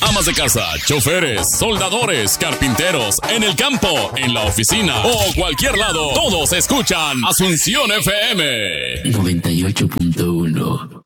Amas de casa, choferes, soldadores, carpinteros, en el campo, en la oficina o cualquier lado, todos escuchan Asunción FM 98.1.